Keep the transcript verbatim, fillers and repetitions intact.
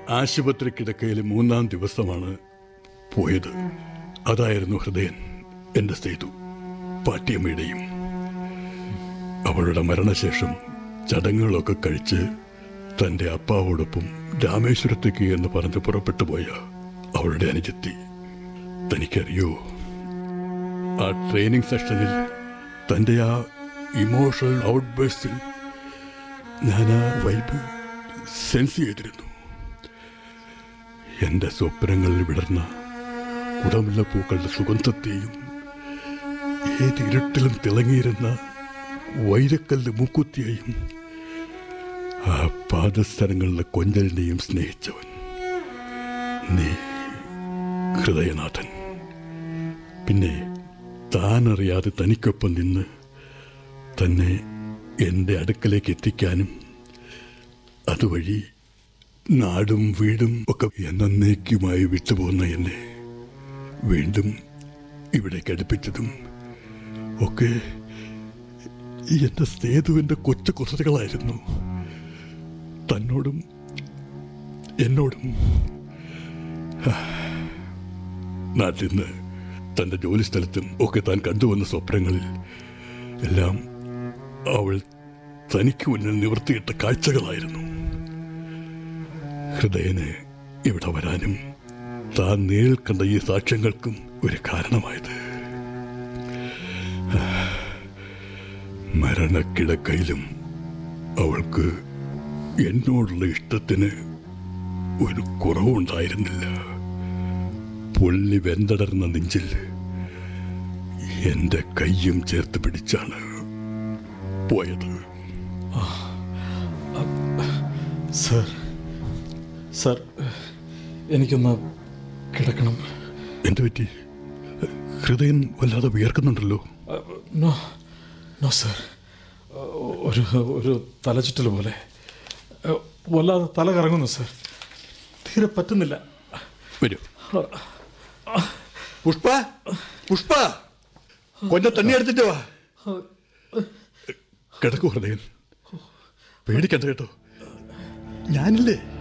ആശുപത്രി കിടക്കയിൽ മൂന്നാം ദിവസമാണ് പോയത്. അതായിരുന്നു ഹൃദയൻ എൻ്റെ സേതു, പാട്ടിയമ്മയുടെയും. അവളുടെ മരണശേഷം ചടങ്ങുകളൊക്കെ കഴിച്ച് തൻ്റെ അപ്പാവോടൊപ്പം രാമേശ്വരത്തേക്ക് എന്ന് പറഞ്ഞ് പുറപ്പെട്ടു പോയ അവളുടെ അനുജത്തി. തനിക്കറിയോ, ആ ട്രെയിനിങ് സെഷനിൽ തൻ്റെ ആ ഇമോഷണൽ ഔട്ട്ബേഴ്സിൽ ഞാൻ ആ വൈബ് സെൻസ് ചെയ്തിരുന്നു. എൻ്റെ സ്വപ്നങ്ങളിൽ വിടർന്ന കുടമുല്ല പൂക്കളുടെ സുഗന്ധത്തെയും ഏത് ഇരുട്ടിലും തിളങ്ങിയിരുന്ന വൈരക്കല്ല് മൂക്കുത്തിയെയും ആ പാദസ്ഥലങ്ങളിലെ കൊഞ്ചലിനെയും സ്നേഹിച്ചവൻ നീ, ഹൃദയനാഥൻ. പിന്നെ താനറിയാതെ തനിക്കൊപ്പം നിന്ന് തന്നെ എൻ്റെ അടുക്കലേക്ക് എത്തിക്കാനും അതുവഴി നാടും വീടും ഒക്കെ എന്നേക്കുമായി വിട്ടുപോകുന്ന എന്നെ വീണ്ടും ഇവിടേക്ക് അടുപ്പിച്ചതും ഒക്കെ എൻ്റെ സേതുവിൻ്റെ കൊച്ചു കുസൃതികളായിരുന്നു. തന്നോടും എന്നോടും. നാട്ടിൽ നിന്ന് തൻ്റെ ജോലി സ്ഥലത്തും ഒക്കെ താൻ കണ്ടുവന്ന സ്വപ്നങ്ങളിൽ എല്ലാം അവൾ തനിക്ക് മുന്നിൽ നിവർത്തിയിട്ട കാഴ്ചകളായിരുന്നു. ഹൃദയന് ഇവിടെ വരാനും താൻ നേരിൽ കണ്ട ഈ സാക്ഷ്യങ്ങൾക്കും ഒരു കാരണമായത്. മരണക്കിടക്കയിലും അവൾക്ക് എന്നോടുള്ള ഇഷ്ടത്തിന് ഒരു കുറവുണ്ടായിരുന്നില്ല. പൊള്ളി വെന്തടർന്ന നെഞ്ചിൽ എൻ്റെ കയ്യും ചേർത്ത് പിടിച്ചാണ് പോയത്. സർ സർ എനിക്കൊന്ന് കിടക്കണം. എന്തു പറ്റി? ഹൃദയം വല്ലാതെ വിയർക്കുന്നുണ്ടല്ലോ. നോ നോ സർ, ഒരു ഒരു തലചുറ്റൽ പോലെ വല്ലാതെ തല കറങ്ങുന്നു സർ. തീരെ പറ്റുന്നില്ല. വരൂ. പുഷ്പ, പുഷ്പ, കൊല്ലം തണ്ണി എടുത്തിട്ട് വാ. കിടക്കൂ ഹൃദയൻ, പേടിക്കണ്ട കേട്ടോ, ഞാനില്ലേ.